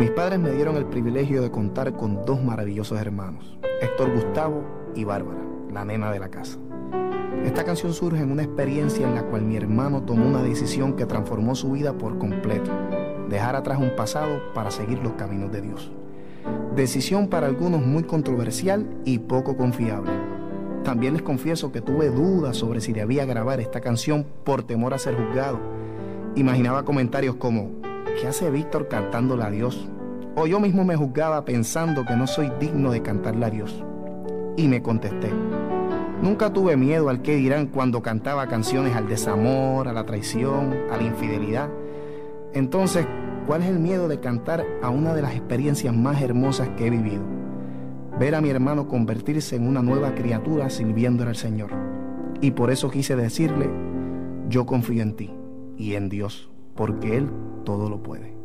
Mis padres me dieron el privilegio de contar con dos maravillosos hermanos, Héctor Gustavo y Bárbara, la nena de la casa. Esta canción surge en una experiencia en la cual mi hermano tomó una decisión que transformó su vida por completo, dejar atrás un pasado para seguir los caminos de Dios. Decisión para algunos muy controversial y poco confiable. También les confieso que tuve dudas sobre si debía grabar esta canción por temor a ser juzgado. Imaginaba comentarios como: ¿qué hace Víctor cantándole a Dios? O yo mismo me juzgaba pensando que no soy digno de cantarle a Dios. Y me contesté: nunca tuve miedo al qué dirán cuando cantaba canciones al desamor, a la traición, a la infidelidad. Entonces, ¿cuál es el miedo de cantar a una de las experiencias más hermosas que he vivido? Ver a mi hermano convertirse en una nueva criatura sirviéndole al Señor. Y por eso quise decirle: yo confío en ti y en Dios, porque Él todo lo puede.